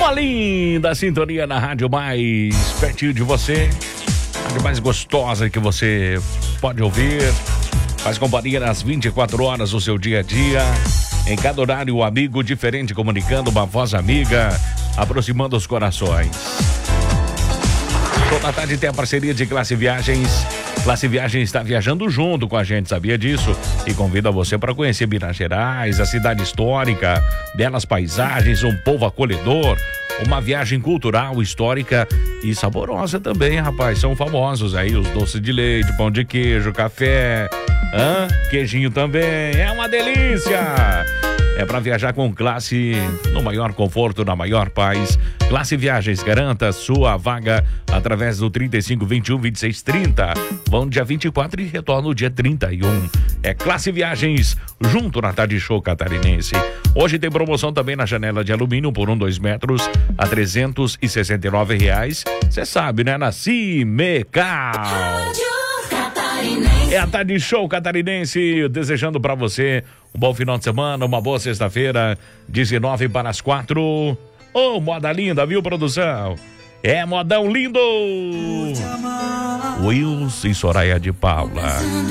Uma linda sintonia na rádio mais pertinho de você, rádio mais gostosa que você pode ouvir, faz companhia nas 24 horas do seu dia a dia, em cada horário um amigo diferente comunicando, uma voz amiga, aproximando os corações. Toda tarde tem a parceria de Classe Viagens. Classe Viagens está viajando junto com a gente, sabia disso? E convida você para conhecer Minas Gerais, a cidade histórica, belas paisagens, um povo acolhedor, uma viagem cultural, histórica e saborosa também, rapaz. São famosos aí os doces de leite, pão de queijo, café, queijinho também. É uma delícia! É para viajar com classe, no maior conforto, na maior paz. Classe Viagens, garanta sua vaga através do 35 21 26 30. Vão dia 24 e retorna no dia 31. É Classe Viagens, junto na Tarde Show Catarinense. Hoje tem promoção também na janela de alumínio por 2 metros a R$369. Você sabe, né? Na Cimecal. É a Tarde Show Catarinense, desejando pra você um bom final de semana, uma boa sexta-feira, 19 para as 4. Ô, moda linda, viu, produção? É modão lindo! Wilson e Soraya de Paula.